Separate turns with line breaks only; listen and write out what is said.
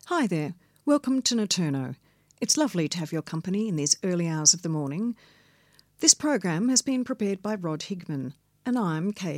Hi there, welcome to Naturno. It's lovely to have your company in these early hours of the morning. This program has been prepared by Rod Higman, and I'm Kay